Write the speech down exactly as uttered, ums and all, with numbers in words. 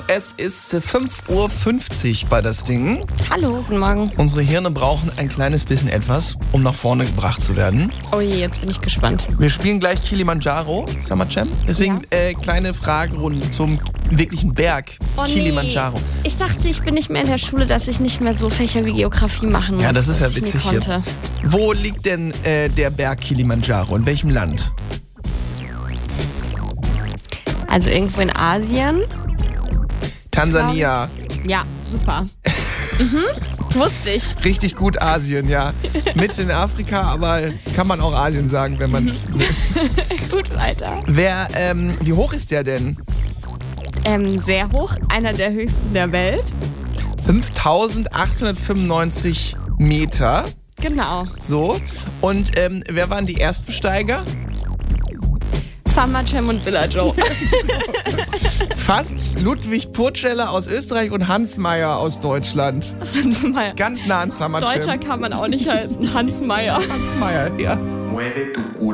Es ist fünf Uhr fünfzig bei das Ding. Hallo, guten Morgen. Unsere Hirne brauchen ein kleines bisschen etwas, um nach vorne gebracht zu werden. Oh je, jetzt bin ich gespannt. Wir spielen gleich Kilimanjaro, Summer Jam. Deswegen Ja. äh, kleine Fragerunde zum wirklichen Berg, Oh nee. Kilimanjaro. Ich dachte, ich bin nicht mehr in der Schule, dass ich nicht mehr so Fächer wie Geografie machen muss. Ja, das ist ja was ich nie witzig hier. konnte. Wo liegt denn äh, der Berg Kilimanjaro? In welchem Land? Also irgendwo in Asien. Tansania. Ja, super. mhm, wusste ich. Richtig gut Asien, ja. Mitten in Afrika, aber kann man auch Asien sagen, wenn man es... Gut weiter. Wer, ähm, wie hoch ist der denn? Ähm, sehr hoch, einer der höchsten der Welt. fünftausendachthundertfünfundneunzig Meter. Genau. So. Und ähm, wer waren die Erstbesteiger? Summer Jam und Villa Joe. Fast Ludwig Purceller aus Österreich und Hans Meyer aus Deutschland. Hans Meyer. Ganz nah an Summer Jam. Deutscher kann man auch nicht heißen. Hans Meyer. Hans Meyer, ja. Mueve tu culo.